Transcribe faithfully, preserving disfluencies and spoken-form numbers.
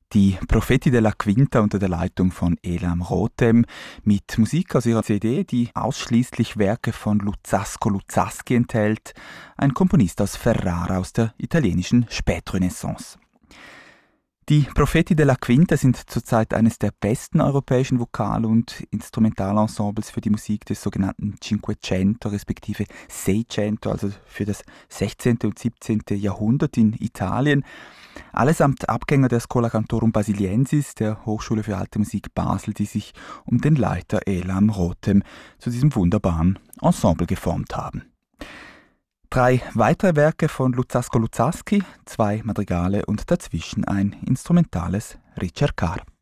Die Profeti della Quinta unter der Leitung von Elam Rotem mit Musik aus ihrer C D, die ausschließlich Werke von Luzzasco Luzzaschi enthält, ein Komponist aus Ferrara aus der italienischen Spätrenaissance. Die Profeti della Quinta sind zurzeit eines der besten europäischen Vokal- und Instrumentalensembles für die Musik des sogenannten Cinquecento respektive Seicento, also für das sechzehnten und siebzehnten Jahrhundert in Italien. Allesamt Abgänger der Schola Cantorum Basiliensis, der Hochschule für Alte Musik Basel, die sich um den Leiter Elam Rotem zu diesem wunderbaren Ensemble geformt haben. Drei weitere Werke von Luzzasco Luzzaschi, zwei Madrigale und dazwischen ein instrumentales Ricercar.